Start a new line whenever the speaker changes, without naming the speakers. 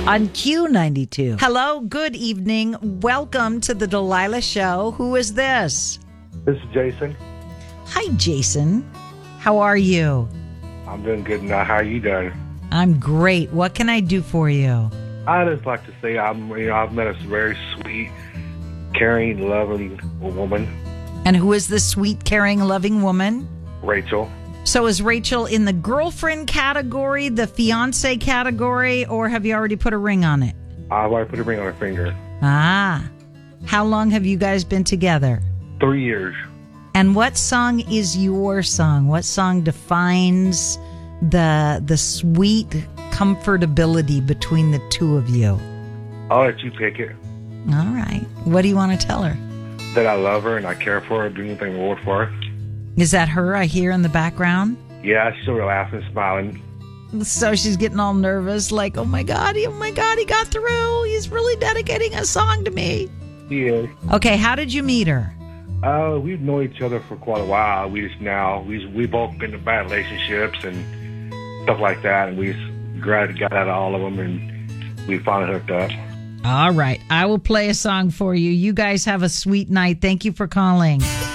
on Q92. Hello, good evening. Welcome to the Delilah Show. Who is this?
This is Jason.
Hi, Jason. How are you?
I'm doing good now. How are you doing?
I'm great. What can I do for you?
I just like to say I've met a very sweet, caring, loving woman,
And who is this sweet, caring, loving woman?
Rachel.
So is Rachel in the girlfriend category, the fiance category, or have you already put a ring on it?
I've already put a ring on her finger.
Ah. How long have you guys been together?
3 years.
And what song is your song? What song defines the sweet comfortability between the two of you?
I'll let you pick it.
All right. What do you want to tell her?
That I love her and I care for her, do anything more for her.
Is that her I hear in the background?
Yeah, she's still laughing, smiling.
So she's getting all nervous, like, oh my God, he got through. He's really dedicating a song to me.
Yeah.
Okay, how did you meet her?
We've known each other for quite a while. We both been in bad relationships and stuff like that, and we just got out of all of them, and we finally hooked up.
All right, I will play a song for you. You guys have a sweet night. Thank you for calling.